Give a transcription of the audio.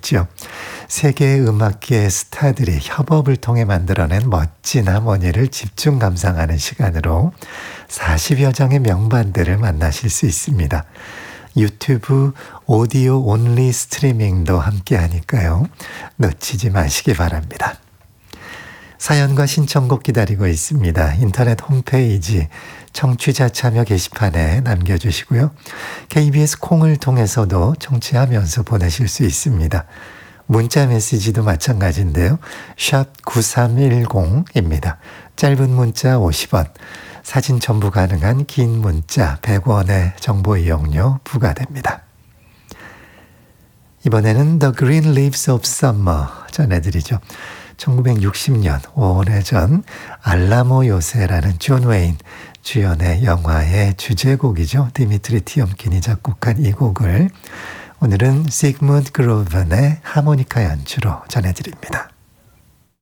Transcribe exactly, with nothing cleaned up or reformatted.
있죠. 세계의 음악계의 스타들이 협업을 통해 만들어낸 멋진 하모니를 집중 감상하는 시간으로 사십여 장의 명반들을 만나실 수 있습니다. 유튜브 오디오 온리 스트리밍도 함께 하니까요. 놓치지 마시기 바랍니다. 사연과 신청곡 기다리고 있습니다. 인터넷 홈페이지 청취자 참여 게시판에 남겨주시고요. 케이비에스 콩을 통해서도 청취하면서 보내실 수 있습니다. 문자 메시지도 마찬가지인데요. 샵 구삼일공입니다. 짧은 문자 오십 원, 사진 첨부 가능한 긴 문자 백 원의 정보 이용료 부과됩니다. 이번에는 The Green Leaves of Summer 전해드리죠. 천구백육십 년 오래전 알라모 요새라는 존 웨인 주연의 영화의 주제곡이죠. 디미트리 티엄킨이 작곡한 이 곡을 오늘은 시그문드 그로븐의 하모니카 연주로 전해드립니다.